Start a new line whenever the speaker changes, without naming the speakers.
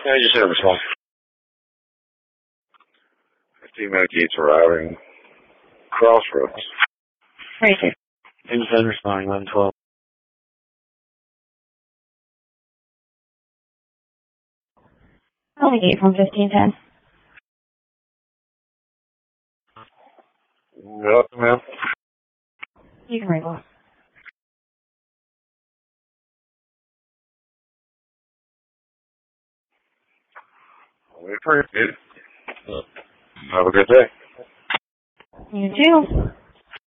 Yeah, your service one. 15-minute gates arriving. Crossroads.
Crazy.
Independent responding, 1112.
Only gate from 1510.
Yep, ma'am.
You can wriggle.
We appreciate it. Have a good day.
You too.